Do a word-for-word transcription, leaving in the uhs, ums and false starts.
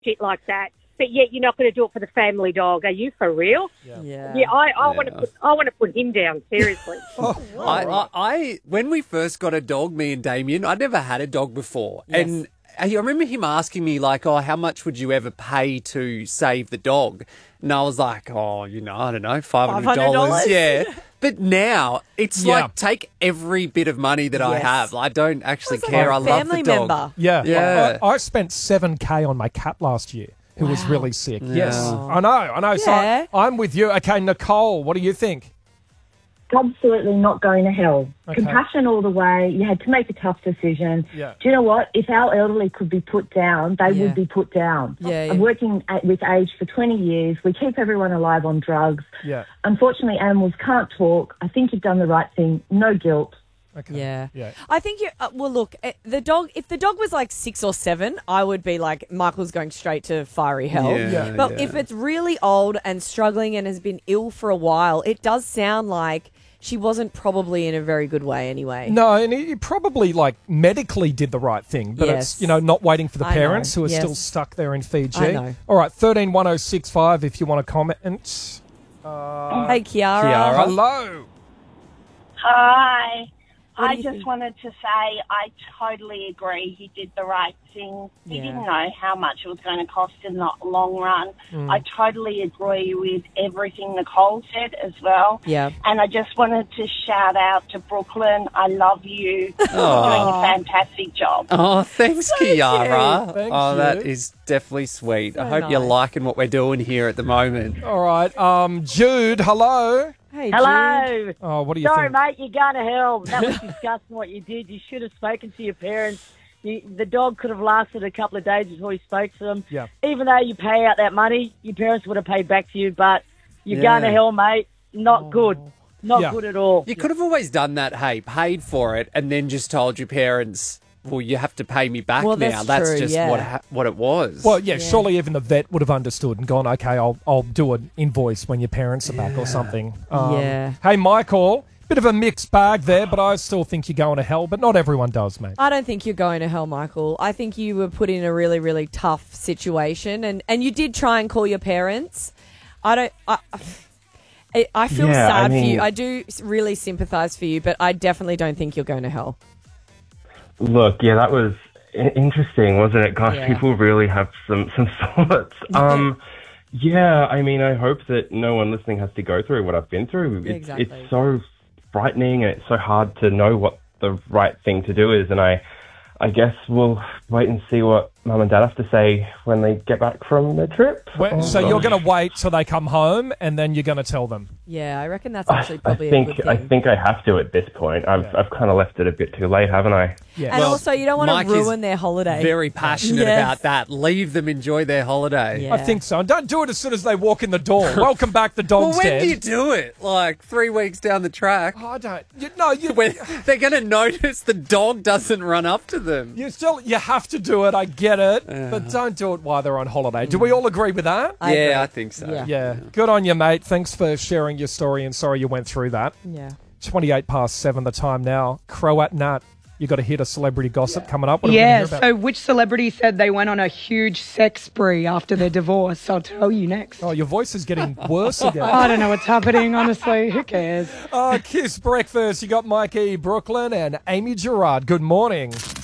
shit like that. But yet you're not going to do it for the family dog. Are you for real? Yeah. Yeah. Yeah, I, I Yeah. want to put I want to put him down seriously. Oh, I, I, I when we first got a dog, me and Damien, I'd never had a dog before, Yes. and I remember him asking me like, "Oh, how much would you ever pay to save the dog?" And I was like, "Oh, you know, I don't know, five hundred dollars." five hundred dollars? Yeah, but now it's Yeah. like take every bit of money that I Yes. have. I don't actually It's like care. a I love family the dog. member. Yeah. Yeah. I, I spent seven K on my cat last year, who was Wow. really sick. Yes. Yeah. I know, I know. So Yeah. I, I'm with you. Okay, Nicole, what do you think? Absolutely not going to hell. Okay. Compassion all the way. You had to make a tough decision. Yeah. Do you know what? If our elderly could be put down, they Yeah. would be put down. Yeah, yeah. I'm working at, with age for twenty years. We keep everyone alive on drugs. Yeah. Unfortunately, animals can't talk. I think you've done the right thing. No guilt. Okay. Yeah. Yeah. I think you, uh, well, look, eh, the dog, if the dog was like six or seven, I would be like, Michael's going straight to fiery hell. Yeah, Yeah. But yeah. if it's really old and struggling and has been ill for a while, it does sound like she wasn't probably in a very good way anyway. No, and he probably like medically did the right thing, but Yes. it's, you know, not waiting for the I know, parents who are yes. still stuck there in Fiji. I know. All right, thirteen one oh six five if you want to comment. Uh, Hey, Kiara. Kiara. hello. Hi. What do I you just think? wanted to say I totally agree. He did the right thing. He Yeah. didn't know how much it was going to cost in the long run. Mm. I totally agree with everything Nicole said as well. Yeah. And I just wanted to shout out to Brooklyn. I love you. You're doing a fantastic job. Oh, thanks, Kiara. cute. Thank oh, you. that is definitely sweet. I So hope you're nice. liking what we're doing here at the moment. All right, um, Jude, hello. Hey, Jude. Hello. Oh, what do you Sorry, think? mate, you're going to hell. That was disgusting what you did. You should have spoken to your parents. You, the dog could have lasted a couple of days before you spoke to them. Yeah. Even though you pay out that money, your parents would have paid back to you, but you're Yeah. going to hell, mate. Not good. Not Yeah. good at all. You could have always done that, hey, paid for it, and then just told your parents, well, you have to pay me back Well, now. that's That's true, just yeah. what ha- what it was. Well, yeah, Yeah. surely even the vet would have understood and gone, okay, I'll I'll do an invoice when your parents are back or something. Um, Yeah. Hey, Michael, bit of a mixed bag there, but I still think you're going to hell, but not everyone does, mate. I don't think you're going to hell, Michael. I think you were put in a really, really tough situation, and, and you did try and call your parents. I don't. I, I- I feel Yeah, I sad for mean- you. I do really sympathise for you, but I definitely don't think you're going to hell. Look, yeah, that was i- interesting, wasn't it? Gosh, Yeah. people really have some, some thoughts. Um, yeah, I mean, I hope that no one listening has to go through what I've been through. It's, Exactly. it's so frightening and it's so hard to know what the right thing to do is. And I, I guess we'll wait and see what Mum and Dad have to say when they get back from their trip. Well, Oh, so you're gosh. going to wait till they come home and then you're going to tell them. Yeah, I reckon that's I, actually I probably think a good I thing. think I have to at this point. I've Yeah. I've kind of left it a bit too late, haven't I? Yeah. and Well, also, you don't want Mike to is ruin their holiday. very passionate Yes. about that. Leave them enjoy their holiday. Yeah. I think so. And don't do it as soon as they walk in the door. Welcome back, the Well, dog's when dead. do you do it? Like three weeks down the track? Oh, I don't. You, no, you, When they're going to notice the dog doesn't run up to them. you still you have to do it. I get it, but don't do it while they're on holiday. Do we all agree with that? I agree. yeah, I think so. Yeah. Yeah. Good on you, mate. Thanks for sharing your story and sorry you went through that. Yeah. twenty-eight past seven the time now. Croat Nat, you got a hit of celebrity gossip coming up. What are we gonna Yeah, hear about? so which celebrity said they went on a huge sex spree after their divorce? I'll tell you next. Oh, your voice is getting worse again. I don't know what's happening, honestly. Who cares? Oh, Kiss Breakfast. You got Mikey Brooklyn and Amy Gerard. Good morning.